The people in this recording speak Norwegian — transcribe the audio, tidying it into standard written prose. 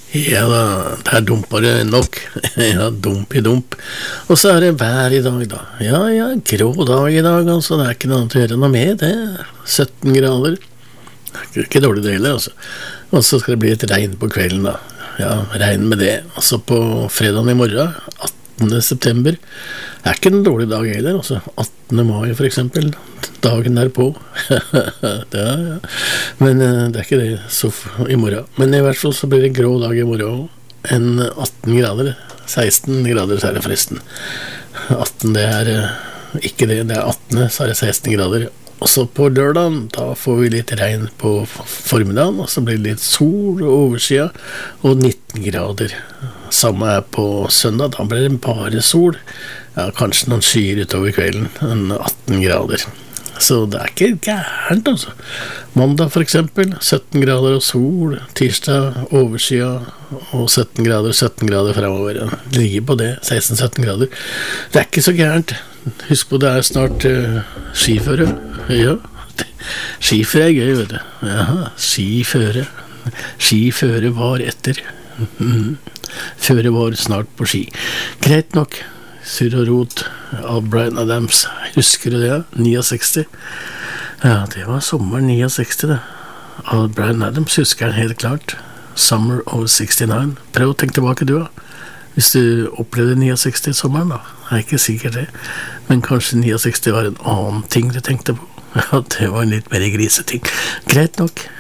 Ja da, der dumper det nok. Ja, dump i dump. Og så er det vær i dag da. Ja, ja, grå dag i dag, altså. Det er ikke noe annet å gjøre noe med det. 17 grader. Det er ikke dårlig det heller, altså. Og så skal det bli et regn på kvelden da. Ja, regn med det. Altså på fredagen i morgen, 18. september. Det er ikke en dårlig dag heller, altså. 18. mai for eksempel. Dagen derpå. Ja. Men det er ikke det så i morgen. Men i hvert fall så blir det grå dag i morgen enn 18 grader. 16 grader så er det forresten. 18 det er ikke det, det er 18, så er det 16 grader. Og så på lørdagen, da får vi litt regn på formiddagen, og så blir det litt sol og oversida, og 19 grader. Samme er på søndag, da blir det bare sol. Ja, kanskje noen skyer utover kvelden, 18 grader. Så det er ikke gærent, altså. Mandag for eksempel, 17 grader og sol. Tirsdag oversida og 17 grader fremover. Det ligger på det, 16-17 grader. Det er ikke så gærent. Husk på, det er snart skiføre. Ja, skiføre er gøy, vet du. Ja, skiføre. Skiføre var etter. Føre var snart på ski. Greit nok. Surr og rot av Bryan Adams. Husker du det? 69. Ja, det var sommeren 69 det. Av Bryan Adams husker jeg helt klart. Summer of 69. Prøv å tenke tilbake du da. Hvis du opplevde 69 sommeren da. Det er ikke sikkert det. Men kanskje 69 var en annen ting du tenkte på. Ja, det var en litt mer griseting. Greit nok.